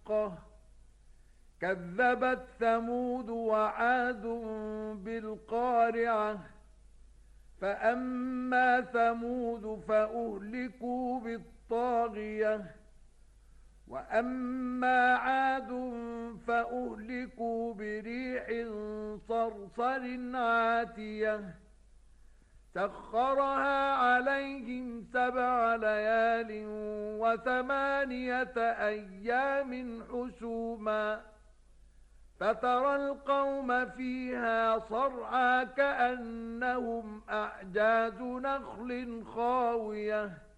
الحاقة كذبت ثمود وعاد بالقارعة فأما ثمود فأهلكوا بالطاغية وأما عاد فأهلكوا بريح صرصر عاتية سخرها عليهم 7 ليال و8 أيام حسوما فترى القوم فيها صرعى كأنهم أعجاز نخل خاوية